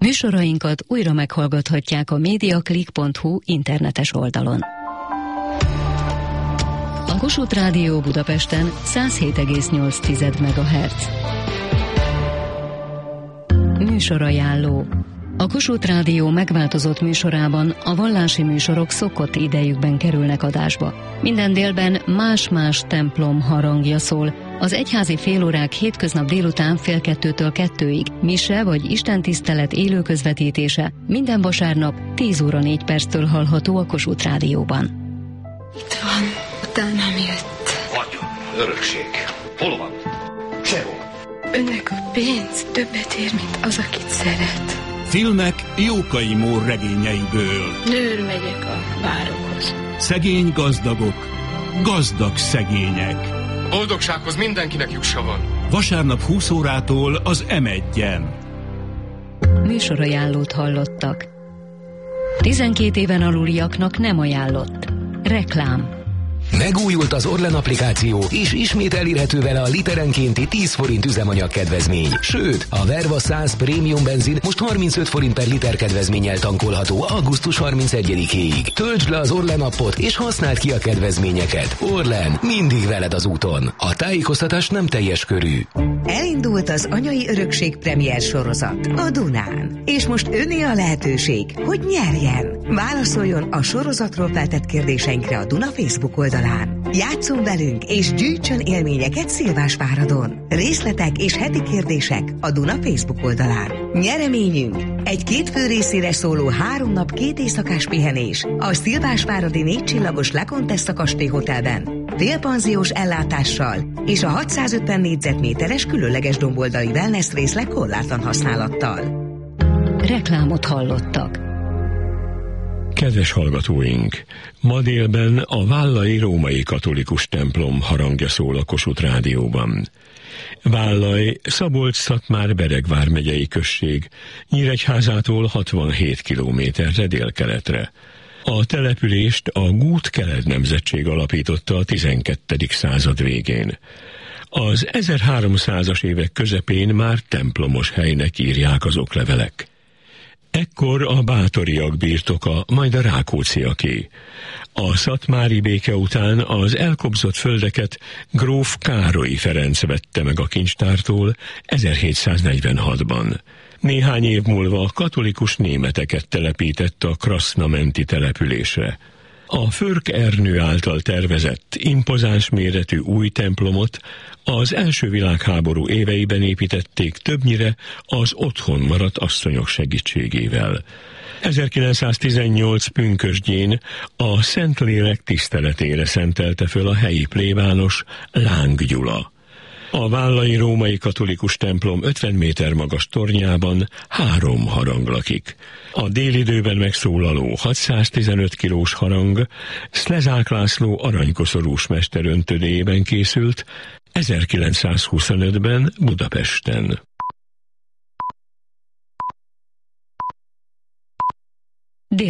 Műsorainkat újra meghallgathatják a mediaclick.hu internetes oldalon. A Kossuth Rádió Budapesten 107,8 MHz. Műsorajánló. A Kossuth Rádió megváltozott műsorában a vallási műsorok szokott idejükben kerülnek adásba. Minden délben más-más templom harangja szól. Az egyházi félórák hétköznap délután 1:30-től 2-ig, mise vagy istentisztelet élő közvetítése minden vasárnap 10 óra 4 perctől hallható a Kossuth Rádióban. Itt van, utánam jött. Adjon, örökség. Hol van? Sehol. Önnek a pénz többet ér, mint az, akit szeret. Filmek Jókai Mór regényeiből. Nőr megyek a várokhoz. Szegény gazdagok, gazdag szegények. Boldogsághoz mindenkinek jussa van. Vasárnap 20 órától az M1-en. Műsorajánlót hallottak. 12 éven aluliaknak nem ajánlott. Reklám. Megújult az Orlen applikáció, és ismét elérhető vele a literenkénti 10 forint üzemanyag kedvezmény. Sőt, a Verva 100 prémium benzin most 35 forint per liter kedvezménnyel tankolható augusztus 31-éig. Töltsd le az Orlen appot, és használd ki a kedvezményeket. Orlen, mindig veled az úton. A tájékoztatás nem teljes körű. Elindult az Anyai Örökség premier sorozat a Dunán. És most öné a lehetőség, hogy nyerjen. Válaszoljon a sorozatról feltett kérdéseinkre a Duna Facebook oldalán. Játsszon velünk és gyűjtsön élményeket Szilvásváradon. Részletek és heti kérdések a Duna Facebook oldalán. Nyereményünk egy 2 fő részére szóló 3 nap 2 éjszakás pihenés a Szilvásváradi 4 csillagos La Contessa kastély hotelben, félpanziós ellátással és a 650 négyzetméteres különleges domboldali wellness részleg korlátlan használattal. Reklámot hallottak. Kedves hallgatóink! Ma délben a Vállai római katolikus templom harangja szól a Kossuth Rádióban. Vállai Szabolcs-Szatmár-Bereg vármegyei község, Nyíregyházától 67 kilométerre délkeletre. A települést a Gút-Keled nemzetség alapította a 12. század végén. Az 1300-as évek közepén már templomos helynek írják az oklevelek. Ekkor a bátoriak birtoka, majd a Rákócziaké. A szatmári béke után az elkobzott földeket gróf Károly Ferenc vette meg a kincstártól 1746-ban. Néhány év múlva a katolikus németeket telepített a Krasznamenti településre. A Förk Ernő által tervezett, impozáns méretű új templomot az első világháború éveiben építették többnyire az otthon maradt asszonyok segítségével. 1918 pünkösdjén a Szentlélek tiszteletére szentelte föl a helyi plébános Láng Gyula. A Vállai római katolikus templom 50 méter magas tornyában 3 harang lakik. A délidőben megszólaló 615 kilós harang Szlezák László aranykoszorús mester öntödéjében készült 1925-ben Budapesten.